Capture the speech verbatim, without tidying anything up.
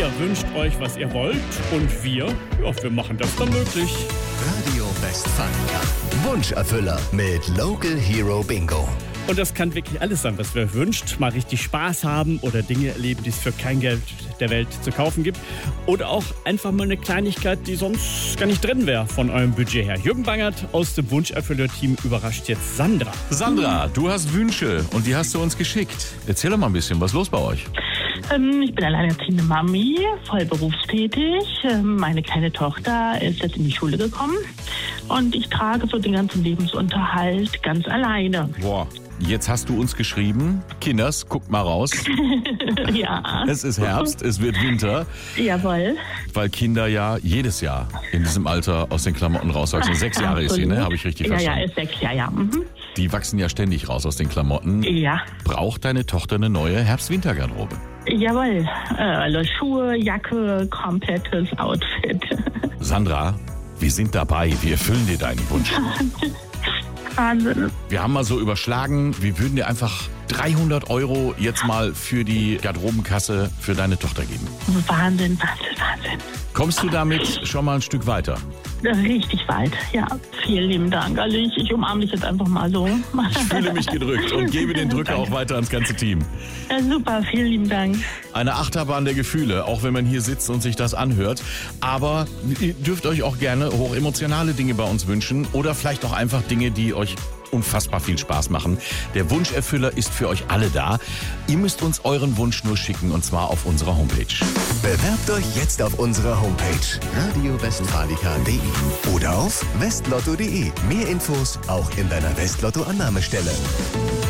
Ihr wünscht euch, was ihr wollt und wir, ja, wir machen das dann möglich. Radio Westfalen. Wunscherfüller mit Local Hero Bingo. Und das kann wirklich alles sein, was ihr euch wünscht. Mal richtig Spaß haben oder Dinge erleben, die es für kein Geld der Welt zu kaufen gibt. Oder auch einfach mal eine Kleinigkeit, die sonst gar nicht drin wäre von eurem Budget her. Jürgen Bangert aus dem Wunscherfüller-Team überrascht jetzt Sandra. Sandra, du hast Wünsche und die hast du uns geschickt. Erzähl doch mal ein bisschen, was ist los bei euch? Ähm, ich bin alleinerziehende Mami, voll berufstätig. Ähm, meine kleine Tochter ist jetzt in die Schule gekommen und ich trage so den ganzen Lebensunterhalt ganz alleine. Boah, jetzt hast du uns geschrieben, Kinders, guckt mal raus. Ja. Es ist Herbst, es wird Winter. Jawohl. Weil Kinder ja jedes Jahr in diesem Alter aus den Klamotten rauswachsen. Sechs Jahre ist sie, ne? Habe ich richtig ja, verstanden? Ja, ist sechs, ja, ja. Mhm. Die wachsen ja ständig raus aus den Klamotten. Ja. Braucht deine Tochter eine neue Herbst-Winter-Garderobe? Jawohl. Äh, alle Schuhe, Jacke, komplettes Outfit. Sandra, wir sind dabei. Wir erfüllen dir deinen Wunsch. Wahnsinn. Wir haben mal so überschlagen, wir würden dir einfach dreihundert Euro jetzt mal für die Garderobenkasse für deine Tochter geben. Wahnsinn, Wahnsinn, Wahnsinn. Kommst du damit schon mal ein Stück weiter? Richtig weit, ja. Vielen lieben Dank. Also ich, ich umarme dich jetzt einfach mal so. Ich fühle mich gedrückt und gebe den Drücker auch weiter ans ganze Team. Ja, super, vielen lieben Dank. Eine Achterbahn der Gefühle, auch wenn man hier sitzt und sich das anhört. Aber ihr dürft euch auch gerne hochemotionale Dinge bei uns wünschen oder vielleicht auch einfach Dinge, die euch unfassbar viel Spaß machen. Der Wunscherfüller ist für euch alle da. Ihr müsst uns euren Wunsch nur schicken und zwar auf unserer Homepage. Bewerbt euch jetzt auf unserer Homepage radio westfalica punkt de oder auf westlotto punkt de. Mehr Infos auch in deiner Westlotto-Annahmestelle.